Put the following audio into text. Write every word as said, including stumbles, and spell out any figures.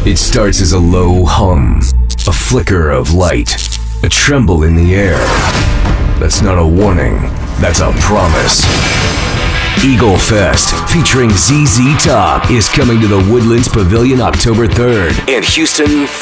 It starts as a low hum, a flicker of light, a tremble in the air. That's not a warning, that's a promise. Eagle Fest, featuring Z Z Top, is coming to the Woodlands Pavilion October third, and Houston